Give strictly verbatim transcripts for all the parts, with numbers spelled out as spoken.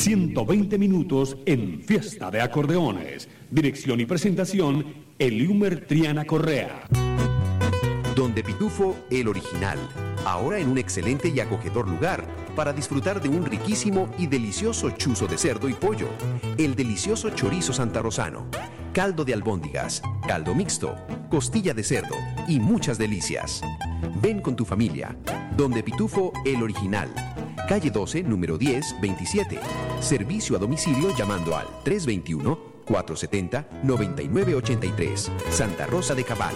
ciento veinte minutos en Fiesta de Acordeones. Dirección y presentación, Eliumer Triana Correa. Donde Pitufo, el original. Ahora en un excelente y acogedor lugar para disfrutar de un riquísimo y delicioso chuzo de cerdo y pollo. El delicioso chorizo santarrosano, caldo de albóndigas, caldo mixto, costilla de cerdo y muchas delicias. Ven con tu familia. Donde Pitufo, el original. Calle doce, número diez, veintisiete. Servicio a domicilio llamando al tres dos uno, cuatro siete cero, nueve nueve ocho tres. Santa Rosa de Cabal.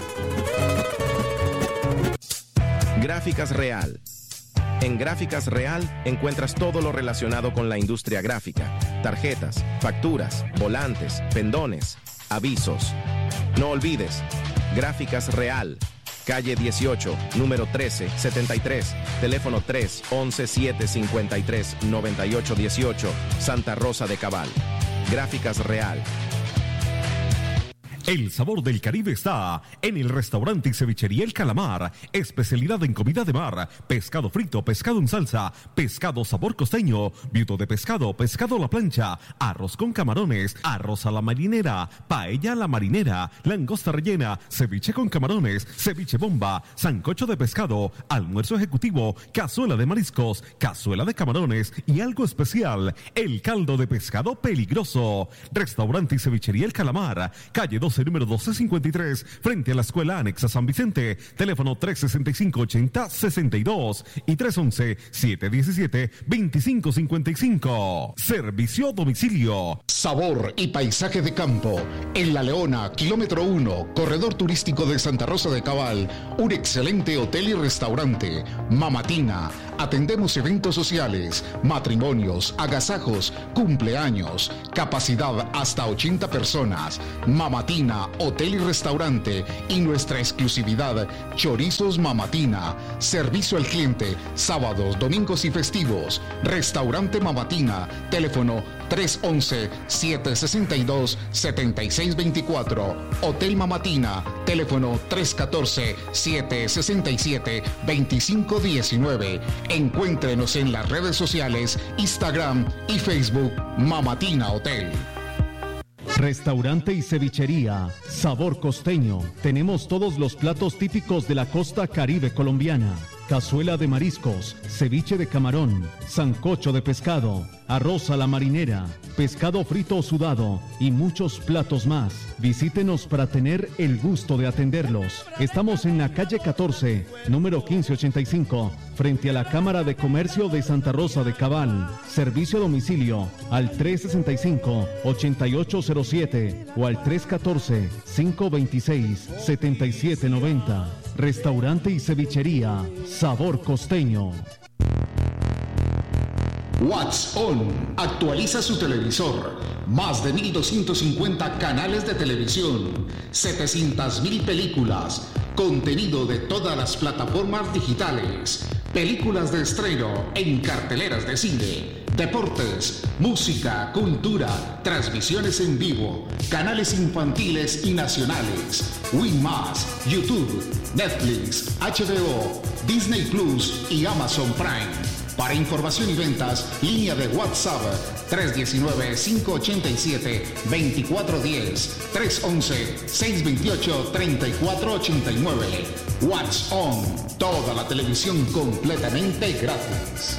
Gráficas Real. En Gráficas Real encuentras todo lo relacionado con la industria gráfica: tarjetas, facturas, volantes, pendones, avisos. No olvides, Gráficas Real, calle dieciocho, número trece, setenta y tres, teléfono tres once, siete cincuenta y tres, noventa y ocho dieciocho, Santa Rosa de Cabal. Gráficas Real. El sabor del Caribe está en el restaurante y cevichería El Calamar. Especialidad en comida de mar, pescado frito, pescado en salsa, pescado sabor costeño, viudo de pescado, pescado a la plancha, arroz con camarones, arroz a la marinera, paella a la marinera, langosta rellena, ceviche con camarones, ceviche bomba, sancocho de pescado, almuerzo ejecutivo, cazuela de mariscos, cazuela de camarones y algo especial, el caldo de pescado peligroso. Restaurante y cevichería El Calamar, calle dos número doce cincuenta y tres, frente a la Escuela Anexa San Vicente. Teléfono tres sesenta y cinco, ochenta sesenta y dos y tres once, siete diecisiete, veinticinco cincuenta y cinco. Servicio a domicilio. Sabor y paisaje de campo. En La Leona, kilómetro uno, corredor turístico de Santa Rosa de Cabal, un excelente hotel y restaurante. Mamatina. Atendemos eventos sociales, matrimonios, agasajos, cumpleaños. Capacidad hasta ochenta personas. Mamatina, hotel y restaurante. Y nuestra exclusividad, chorizos Mamatina. Servicio al cliente, sábados, domingos y festivos. Restaurante Mamatina. Teléfono tres once, siete sesenta y dos, setenta y seis veinticuatro. Hotel Mamatina. Teléfono tres catorce, siete sesenta y siete, veinticinco diecinueve. Encuéntrenos en las redes sociales, Instagram y Facebook, Mamatina Hotel. Restaurante y cevichería, sabor costeño. Tenemos todos los platos típicos de la costa caribe colombiana. Cazuela de mariscos, ceviche de camarón, sancocho de pescado, arroz a la marinera, pescado frito o sudado y muchos platos más. Visítenos para tener el gusto de atenderlos. Estamos en la calle catorce, número quince ochenta y cinco, frente a la Cámara de Comercio de Santa Rosa de Cabal. Servicio a domicilio al tres sesenta y cinco, ochenta y ocho cero siete o al tres catorce, cinco veintiséis, setenta y siete noventa. Restaurante y cevichería, sabor costeño. What's On. Actualiza su televisor. Más de mil doscientos cincuenta canales de televisión, setecientas mil películas, contenido de todas las plataformas digitales, películas de estreno en carteleras de cine, deportes, música, cultura, transmisiones en vivo, canales infantiles y nacionales, Win Más, YouTube, Netflix, H B O, Disney Plus y Amazon Prime. Para información y ventas, línea de WhatsApp tres uno nueve, cinco ocho siete, dos cuatro uno cero, tres once, seis veintiocho, treinta y cuatro ochenta y nueve. What's On, toda la televisión completamente gratis.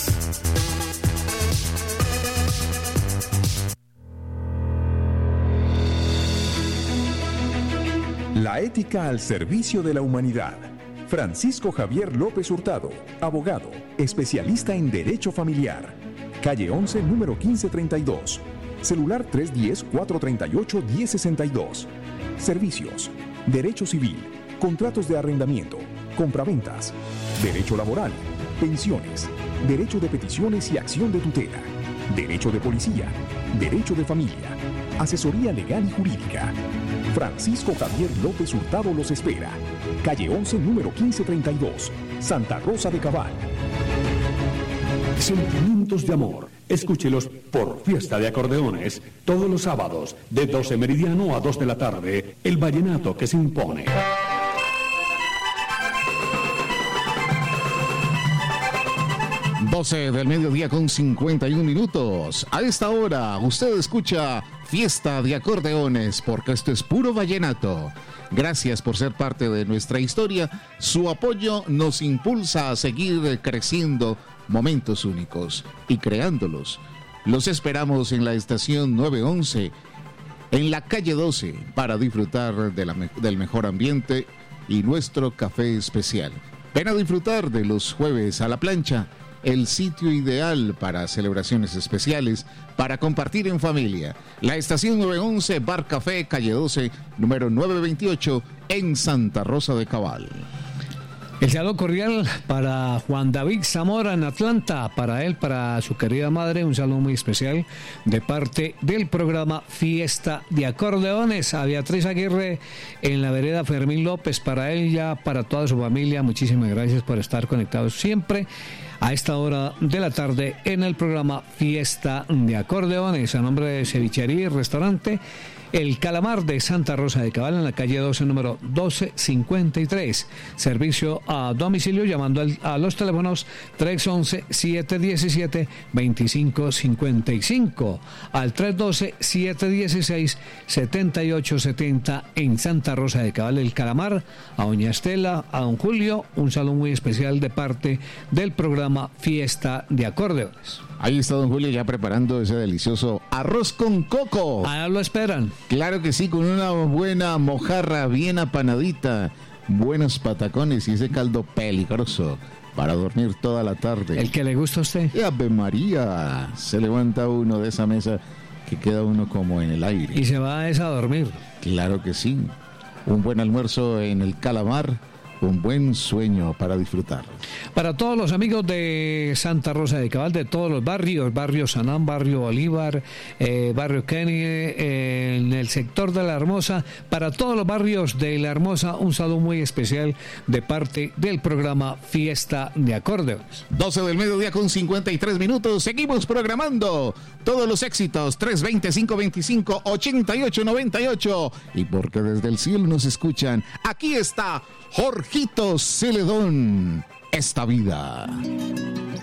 La ética al servicio de la humanidad. Francisco Javier López Hurtado, abogado, especialista en Derecho Familiar. Calle once, número quince treinta y dos. Celular tres uno cero, cuatro tres ocho, uno cero seis dos. Servicios: Derecho Civil, contratos de arrendamiento, compraventas, Derecho Laboral, pensiones, Derecho de peticiones y acción de tutela, Derecho de Policía, Derecho de Familia, Asesoría Legal y Jurídica. Francisco Javier López Hurtado los espera. Calle once, número quince treinta y dos, Santa Rosa de Cabal. Sentimientos de amor. Escúchelos por Fiesta de Acordeones todos los sábados de doce meridiano a dos de la tarde. El vallenato que se impone. doce del mediodía con cincuenta y un minutos. A esta hora usted escucha Fiesta de Acordeones, porque esto es puro vallenato. Gracias por ser parte de nuestra historia. Su apoyo nos impulsa a seguir creciendo momentos únicos y creándolos. Los esperamos en la estación nueve once, en la calle doce, para disfrutar de la, del mejor ambiente y nuestro café especial. Ven a disfrutar de los jueves a la plancha, el sitio ideal para celebraciones especiales, para compartir en familia. La estación nueve once, Bar Café, calle doce, número nueve veintiocho, en Santa Rosa de Cabal. El saludo cordial para Juan David Zamora en Atlanta, para él, para su querida madre, un saludo muy especial de parte del programa Fiesta de Acordeones. A Beatriz Aguirre en la vereda Fermín López, para ella, para toda su familia, muchísimas gracias por estar conectados siempre a esta hora de la tarde en el programa Fiesta de Acordeones, a nombre de Cevichería y Restaurante El Calamar de Santa Rosa de Cabal, en la calle doce, número doce cincuenta y tres. Servicio a domicilio llamando al, a los teléfonos tres once, siete diecisiete, veinticinco cincuenta y cinco, al tres doce, siete dieciséis, setenta y ocho setenta en Santa Rosa de Cabal. El Calamar, a doña Estela, a don Julio, un saludo muy especial de parte del programa Fiesta de Acordeones. Ahí está don Julio ya preparando ese delicioso arroz con coco. Allá lo esperan. Claro que sí, con una buena mojarra bien apanadita, buenos patacones y ese caldo peligroso para dormir toda la tarde. El que le gusta a usted. ¡Y Ave María! Se levanta uno de esa mesa que queda uno como en el aire. Y se va a esa a dormir. Claro que sí. Un buen almuerzo en el Calamar. Un buen sueño para disfrutar. Para todos los amigos de Santa Rosa de Cabal, de todos los barrios, barrio Sanán, barrio Bolívar, eh, barrio Kenny, eh, en el sector de La Hermosa, para todos los barrios de La Hermosa, un saludo muy especial de parte del programa Fiesta de Acordeones. doce del mediodía con cincuenta y tres minutos, seguimos programando todos los éxitos, tres veinte, cinco veinticinco, ochenta y ocho noventa y ocho, y porque desde el cielo nos escuchan, aquí está Jorgito Celedón, Esta Vida.